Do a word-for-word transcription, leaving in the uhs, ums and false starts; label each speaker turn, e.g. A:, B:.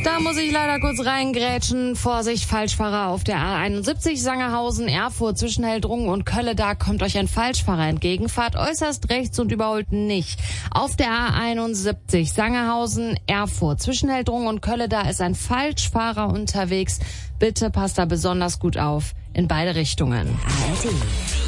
A: Da muss ich leider kurz reingrätschen. Vorsicht, Falschfahrer auf der A einundsiebzig, Sangerhausen, Erfurt, zwischen Heldrungen und Kölle. Da kommt euch ein Falschfahrer entgegen. Fahrt äußerst rechts und überholt nicht. Auf der A einundsiebzig, Sangerhausen, Erfurt, zwischen Heldrungen und Kölle. Da ist ein Falschfahrer unterwegs. Bitte passt da besonders gut auf. In beide Richtungen.
B: A R D.